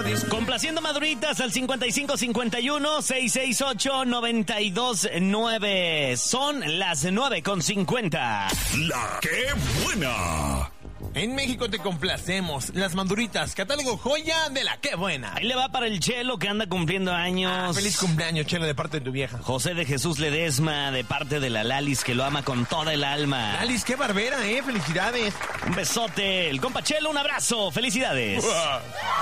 Complaciendo maduritas al 5551-668-929. Son las 9:50. La que buena. En México te complacemos. Las maduritas, catálogo joya de la que buena. Ahí le va para el Chelo que anda cumpliendo años. Feliz cumpleaños, Chelo, de parte de tu vieja. José de Jesús Ledesma, de parte de la Lalis, que lo ama con toda el alma. Lalis, qué barbera, felicidades. Un besote. El compa Chelo, un abrazo. Felicidades.